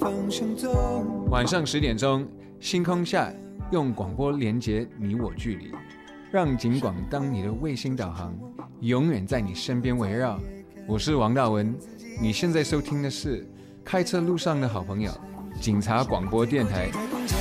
方向走。 晚上10点钟，星空下用广播连接你我距离，让警广当你的卫星导航，永远在你身边围绕。我是王大文，你现在收听的是开车路上的好朋友，警察广播电台。